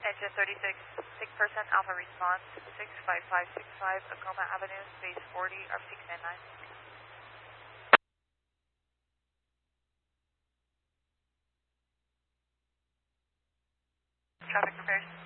Engine 36, 6% Alpha response, 65565 Acoma Avenue, space 40, R699. Traffic repairs.